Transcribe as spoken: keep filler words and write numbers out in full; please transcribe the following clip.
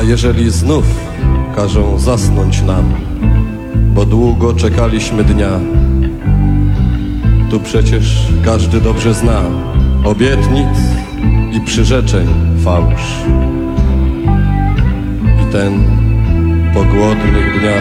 jeżeli znów każą zasnąć nam, bo długo czekaliśmy dnia. Tu przecież każdy dobrze zna obietnic i przyrzeczeń fałsz. I ten po głodnych dniach